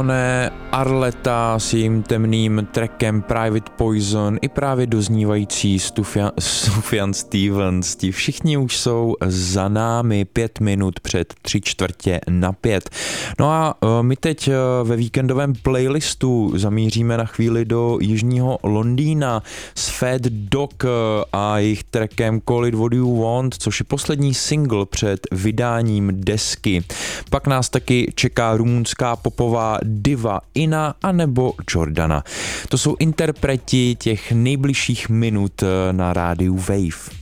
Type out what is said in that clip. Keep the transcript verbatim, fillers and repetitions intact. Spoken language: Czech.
Ne, Arleta s jejím temným trackem Private Poison i právě doznívající Sufjan, Sufjan Stevens. Ti všichni už jsou za námi pět minut před tři čtvrtě na pět. No a my teď ve víkendovém playlistu zamíříme na chvíli do jižního Londýna s Fat Dog a jejich trackem Call It What You Want, což je poslední single před vydáním desky. Pak nás taky čeká rumunská popová diva Ina anebo Jordana. To jsou interpreti těch nejbližších minut na rádiu Wave.